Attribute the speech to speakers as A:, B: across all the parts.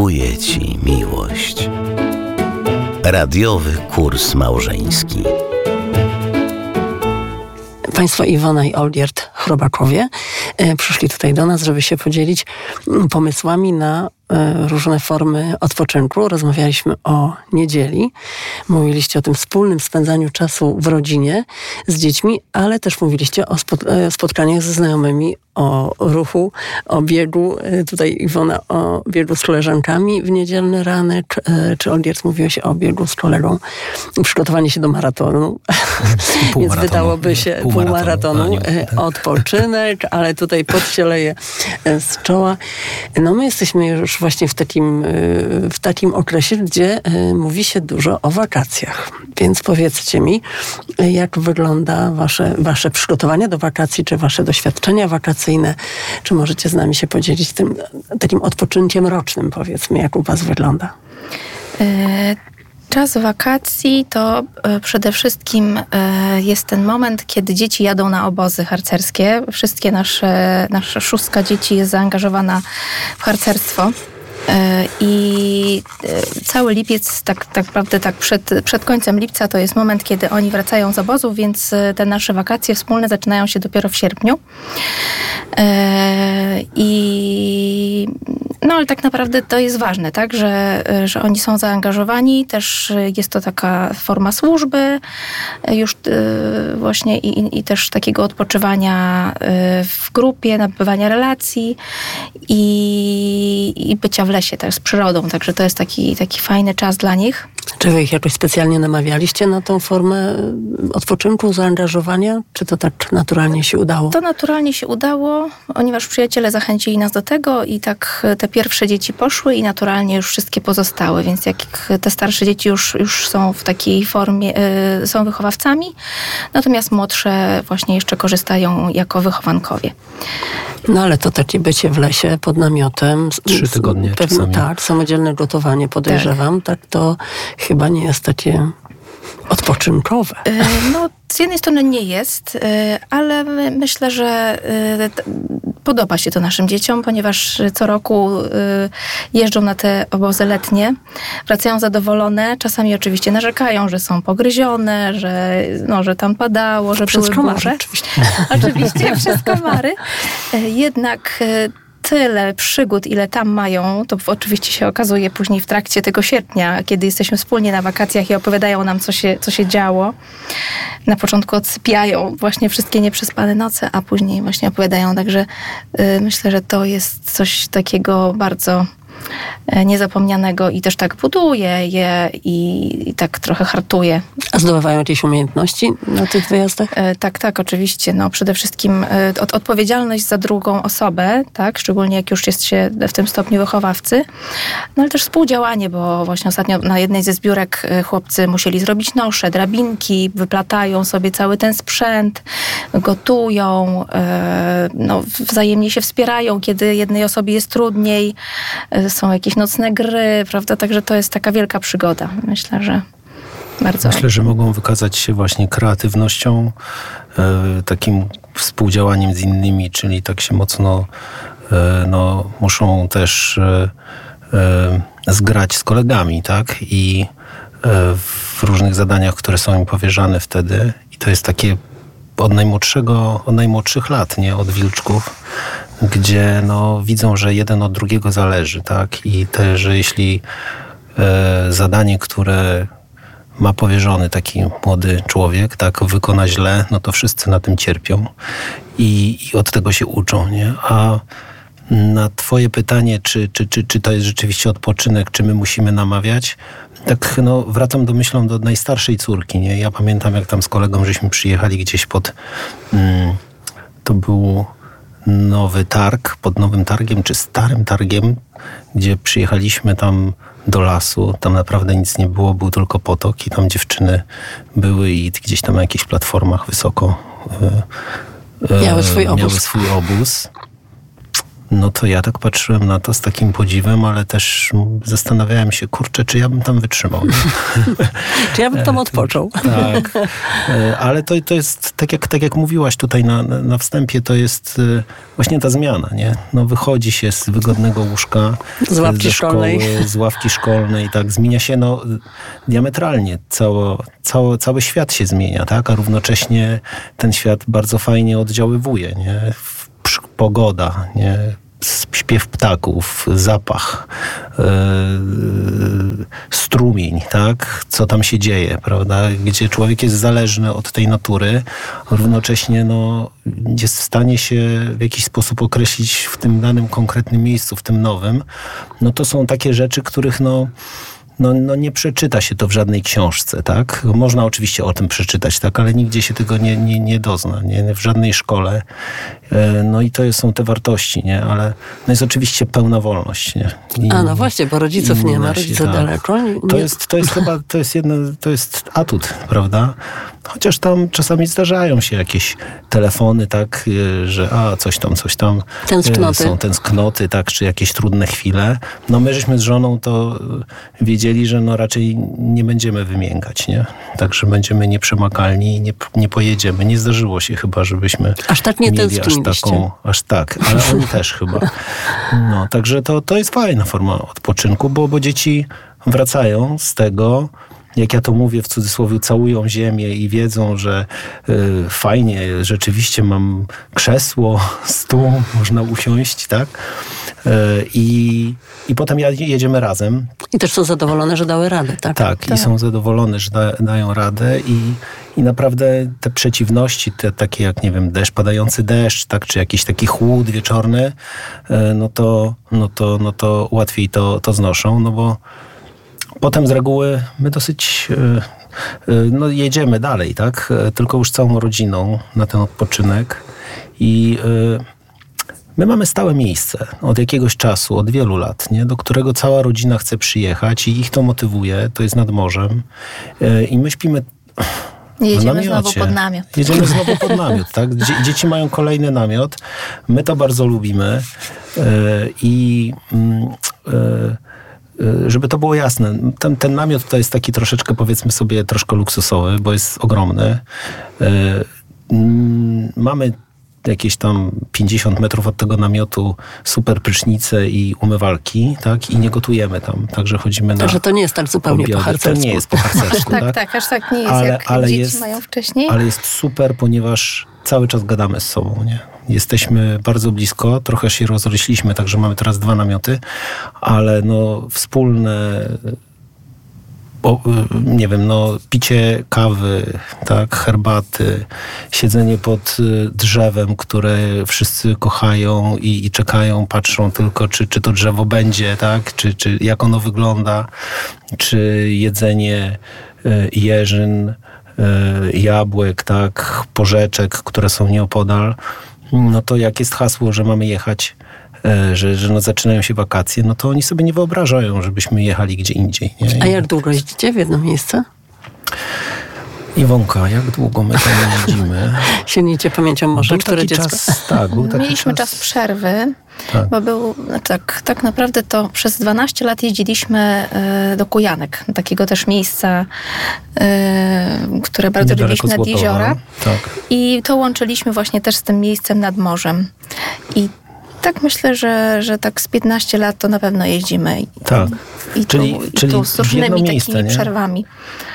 A: kupuje ci miłość. Radiowy kurs małżeński.
B: Państwo Iwona i Olgierd Chrobakowie przyszli tutaj do nas, żeby się podzielić pomysłami na różne formy odpoczynku. Rozmawialiśmy o niedzieli. Mówiliście o tym wspólnym spędzaniu czasu w rodzinie z dziećmi, ale też mówiliście o spotkaniach ze znajomymi, o ruchu, o biegu. Tutaj Iwona o biegu z koleżankami w niedzielny ranek, czy Olgierd mówiłeś o biegu z kolegą, przygotowanie się do maratonu. Więc wydałoby się półmaratonu, odpoczynek, ale tutaj pot się leje z czoła. No my jesteśmy już właśnie w takim okresie, gdzie mówi się dużo o wakacjach. Więc powiedzcie mi, jak wygląda wasze przygotowanie do wakacji, czy wasze doświadczenia wakacyjne, czy możecie z nami się podzielić tym takim odpoczynkiem rocznym, powiedzmy, jak u was wygląda?
C: Czas wakacji to przede wszystkim jest ten moment, kiedy dzieci jadą na obozy harcerskie. Wszystkie nasza szóstka dzieci jest zaangażowana w harcerstwo. I cały lipiec, tak naprawdę przed końcem lipca to jest moment, kiedy oni wracają z obozów, więc te nasze wakacje wspólne zaczynają się dopiero w sierpniu. Ale tak naprawdę to jest ważne, tak, że oni są zaangażowani, też jest to taka forma służby już właśnie i też takiego odpoczywania w grupie, nabywania relacji i bycia w lesie też z przyrodą, także to jest taki fajny czas dla nich.
B: Czy wy ich jakoś specjalnie namawialiście na tą formę odpoczynku, zaangażowania? Czy to tak naturalnie się udało?
C: To naturalnie się udało, ponieważ przyjaciele zachęcili nas do tego i tak te pierwsze dzieci poszły i naturalnie już wszystkie pozostałe, więc jak te starsze dzieci już są w takiej formie, są wychowawcami, natomiast młodsze właśnie jeszcze korzystają jako wychowankowie.
B: No ale to takie bycie w lesie pod namiotem.
D: 3 tygodnie czasami.
B: Tak, samodzielne gotowanie podejrzewam. Tak, to chyba nie jest takie odpoczynkowe.
C: No, z jednej strony nie jest, ale myślę, że podoba się to naszym dzieciom, ponieważ co roku jeżdżą na te obozy letnie, wracają zadowolone, czasami oczywiście narzekają, że są pogryzione, że tam padało, że były burze. Oczywiście przez komary. Jednak tyle przygód, ile tam mają, to oczywiście się okazuje później w trakcie tego sierpnia, kiedy jesteśmy wspólnie na wakacjach i opowiadają nam, co się działo. Na początku odsypiają właśnie wszystkie nieprzespane noce, a później właśnie opowiadają. Także myślę, że to jest coś takiego bardzo niezapomnianego i też tak buduje je i tak trochę hartuje.
B: A zdobywają jakieś umiejętności na tych wyjazdach?
C: Tak, oczywiście. No, przede wszystkim odpowiedzialność za drugą osobę, tak, szczególnie jak już jest się w tym stopniu wychowawcy, no ale też współdziałanie, bo właśnie ostatnio na jednej ze zbiórek chłopcy musieli zrobić nosze, drabinki, wyplatają sobie cały ten sprzęt, gotują, wzajemnie się wspierają, kiedy jednej osobie jest trudniej, są jakieś nocne gry, prawda? Także to jest taka wielka przygoda. Myślę, że
D: mogą wykazać się właśnie kreatywnością, takim współdziałaniem z innymi, czyli tak się mocno muszą też zgrać z kolegami, tak? I w różnych zadaniach, które są im powierzane wtedy. I to jest takie od najmłodszych lat, nie? Od wilczków, gdzie widzą, że jeden od drugiego zależy, tak? I też, że jeśli zadanie, które ma powierzony taki młody człowiek, tak, wykona źle, no to wszyscy na tym cierpią i od tego się uczą, nie? A na twoje pytanie, czy to jest rzeczywiście odpoczynek, czy my musimy namawiać, tak wracam myślą do najstarszej córki, nie? Ja pamiętam, jak tam z kolegą żeśmy przyjechali gdzieś to był Nowy Targ, pod Nowym Targiem, czy Starym Targiem, gdzie przyjechaliśmy tam do lasu. Tam naprawdę nic nie było, był tylko potok i tam dziewczyny były i gdzieś tam na jakichś platformach wysoko
B: miały swój obóz.
D: no to ja tak patrzyłem na to z takim podziwem, ale też zastanawiałem się, kurczę, czy ja bym tam wytrzymał.
B: Czy ja bym tam odpoczął?
D: Tak, ale to jest, tak jak mówiłaś tutaj na wstępie, to jest właśnie ta zmiana, nie? No wychodzi się z wygodnego łóżka,
B: z ławki szkolnej.
D: Z ławki szkolnej, tak, zmienia się diametralnie, cały świat się zmienia, tak, a równocześnie ten świat bardzo fajnie oddziaływuje, nie? Pogoda, nie? Śpiew ptaków, zapach, strumień, tak? Co tam się dzieje, prawda? Gdzie człowiek jest zależny od tej natury, równocześnie jest w stanie się w jakiś sposób określić w tym danym konkretnym miejscu, w tym nowym. No to są takie rzeczy, których nie przeczyta się to w żadnej książce, tak? Można oczywiście o tym przeczytać, tak? Ale nigdzie się tego nie dozna, nie? W żadnej szkole. No i to są te wartości, nie? Ale jest oczywiście pełna wolność, nie?
B: No właśnie, bo rodziców nie ma, rodzice daleko.
D: To jest atut, prawda? Chociaż tam czasami zdarzają się jakieś telefony, tak? Że coś tam.
B: Tęsknoty.
D: Są tęsknoty, tak? Czy jakieś trudne chwile. No my żeśmy z żoną to wiedzieli, że raczej nie będziemy wymiękać, nie? Także będziemy nieprzemakalni i nie pojedziemy. Nie zdarzyło się chyba, żebyśmy
B: aż tak nie tęskniliście.
D: Ale oni też chyba. No, także to jest fajna forma odpoczynku, bo dzieci wracają z tego, jak ja to mówię w cudzysłowie, całują ziemię i wiedzą, że fajnie, rzeczywiście mam krzesło, stół, można usiąść, tak? I potem jedziemy razem.
B: I też są zadowolone, że dały radę, tak?
D: Tak, i są zadowolone, że dają radę i naprawdę te przeciwności, te takie jak, nie wiem, padający deszcz, tak, czy jakiś taki chłód wieczorny, no to łatwiej to znoszą, no bo potem z reguły my dosyć jedziemy dalej, tak? Tylko już całą rodziną na ten odpoczynek i my mamy stałe miejsce od jakiegoś czasu, od wielu lat, nie? Do którego cała rodzina chce przyjechać i ich to motywuje, to jest nad morzem i my śpimy
C: Jedziemy znowu pod namiot.
D: Jedziemy znowu pod namiot, tak? Dzieci mają kolejny namiot, my to bardzo lubimy i żeby to było jasne, ten namiot to jest taki troszeczkę, powiedzmy sobie, troszkę luksusowy, bo jest ogromny. Mamy jakieś tam 50 metrów od tego namiotu super prysznice i umywalki, tak? I nie gotujemy tam, także chodzimy na...
B: Także to nie jest tak zupełnie po harcersku.
D: To nie jest po harcersku,
C: tak? Aż tak nie jest, jak dzieci mają wcześniej.
D: Ale jest super, ponieważ cały czas gadamy z sobą, nie? Jesteśmy bardzo blisko, trochę się rozrośliśmy, także mamy teraz 2 namioty, ale wspólne, nie wiem, picie kawy, tak, herbaty, siedzenie pod drzewem, które wszyscy kochają i czekają, patrzą tylko, czy to drzewo będzie, tak, czy jak ono wygląda, czy jedzenie jeżyn, jabłek, tak, porzeczek, które są nieopodal. No to jak jest hasło, że mamy jechać, że zaczynają się wakacje, no to oni sobie nie wyobrażają, żebyśmy jechali gdzie indziej. Nie?
B: A jak długo jeździcie w jedno miejsce?
D: Iwonka, jak długo my tam jeździmy?
B: Sięgniecie pamięcią może, które dziecko?
D: Był taki
C: Mieliśmy czas przerwy, bo był tak naprawdę to przez 12 lat jeździliśmy do Kujanek, takiego też miejsca, które bardzo lubiliśmy, nad jeziora.
D: Tak.
C: I to łączyliśmy właśnie też z tym miejscem nad morzem. I tak myślę, że tak z 15 lat to na pewno jeździmy.
D: Tak.
C: Czyli z różnymi takimi przerwami.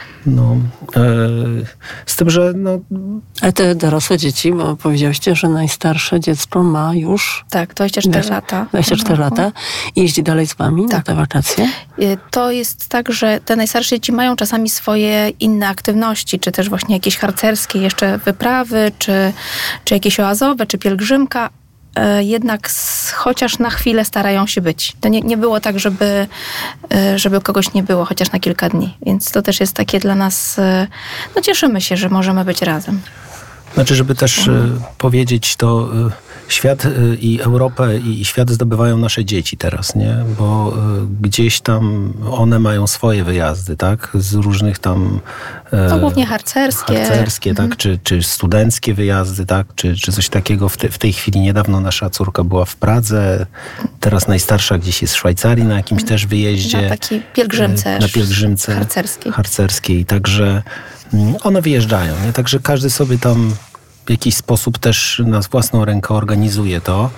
D: Z tym, że
B: Ale te dorosłe dzieci, bo powiedziałyście, że najstarsze dziecko ma już...
C: Tak, 24 lata.
B: 24 lata i jeździ dalej z wami na te wakacje?
C: To jest tak, że te najstarsze dzieci mają czasami swoje inne aktywności, czy też właśnie jakieś harcerskie jeszcze wyprawy, czy jakieś oazowe, czy pielgrzymka. Jednak chociaż na chwilę starają się być. To nie było tak, żeby kogoś nie było, chociaż na kilka dni. Więc to też jest takie dla nas... cieszymy się, że możemy być razem.
D: Znaczy, żeby też powiedzieć, to świat i Europę i świat zdobywają nasze dzieci teraz, nie? Bo gdzieś tam one mają swoje wyjazdy, tak? Z różnych tam...
C: To głównie harcerskie.
D: Tak? Czy studenckie wyjazdy, tak? Czy coś takiego. W tej chwili niedawno nasza córka była w Pradze, teraz najstarsza gdzieś jest w Szwajcarii na jakimś też wyjeździe.
C: Na takiej pielgrzymce.
D: Na pielgrzymce harcerskiej. Także one wyjeżdżają, nie? Także każdy sobie tam w jakiś sposób też na własną rękę organizuje to.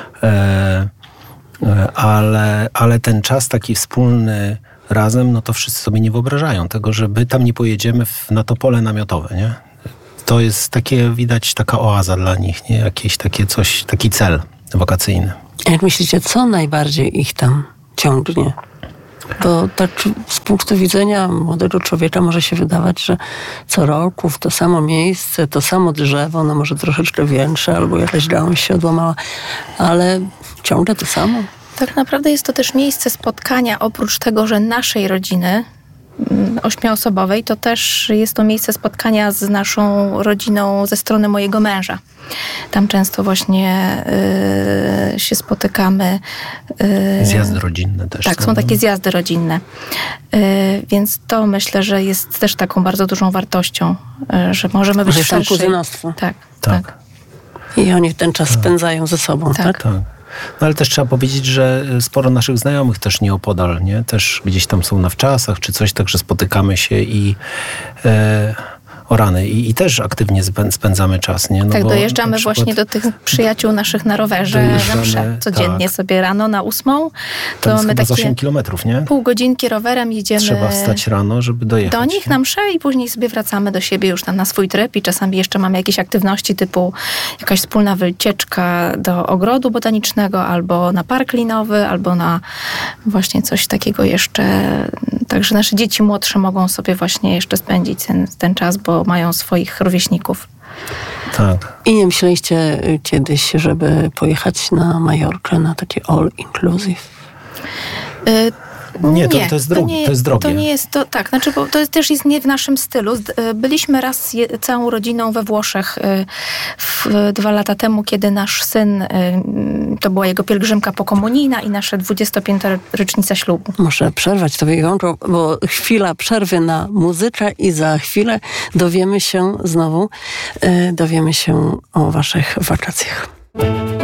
D: Ale ten czas taki wspólny razem, no to wszyscy sobie nie wyobrażają tego, że my tam nie pojedziemy na to pole namiotowe, nie? To jest takie, widać, taka oaza dla nich, nie? Jakieś takie coś, taki cel wakacyjny.
B: Jak myślicie, co najbardziej ich tam ciągnie? Bo tak z punktu widzenia młodego człowieka może się wydawać, że co roku w to samo miejsce, to samo drzewo, no może troszeczkę większe, albo jakaś gałąź się odłamała, ale ciągle to samo.
C: Tak naprawdę jest to też miejsce spotkania, oprócz tego, że naszej rodziny 8-osobowej, to też jest to miejsce spotkania z naszą rodziną ze strony mojego męża. Tam często właśnie się spotykamy.
D: Zjazdy rodzinne też.
C: Tak, są takie zjazdy rodzinne. Więc to myślę, że jest też taką bardzo dużą wartością, że możemy być w szerszej...
B: kuzynostwo.
C: Tak.
B: I oni ten czas spędzają ze sobą, tak?
D: Tak. No ale też trzeba powiedzieć, że sporo naszych znajomych też nieopodal, nie? Też gdzieś tam są na wczasach czy coś, także spotykamy się i o rany. I też aktywnie spędzamy czas, nie? No
C: tak,
D: bo
C: dojeżdżamy właśnie do tych przyjaciół naszych na rowerze na mszę. Codziennie sobie rano na 8.
D: To jest
C: my
D: chyba
C: takie
D: z 8 kilometrów, nie?
C: Pół godzinki rowerem jedziemy.
D: Trzeba wstać rano, żeby dojechać.
C: Do nich na mszę i później sobie wracamy do siebie już tam na swój tryb i czasami jeszcze mamy jakieś aktywności typu jakaś wspólna wycieczka do ogrodu botanicznego albo na park linowy, albo na właśnie coś takiego jeszcze. Także nasze dzieci młodsze mogą sobie właśnie jeszcze spędzić ten czas, bo mają swoich rówieśników.
D: Tak.
B: I nie myśleliście kiedyś, żeby pojechać na Majorkę, na takie all inclusive?
D: Nie, to jest drogie.
C: To nie jest to, tak, znaczy, bo to też jest nie w naszym stylu. Byliśmy raz całą rodziną we Włoszech 2 lata temu, kiedy nasz syn, to była jego pielgrzymka pokomunijna i nasza 25. rocznica ślubu.
B: Muszę przerwać to wyjątko, bo chwila przerwy na muzykę i za chwilę dowiemy się o waszych wakacjach.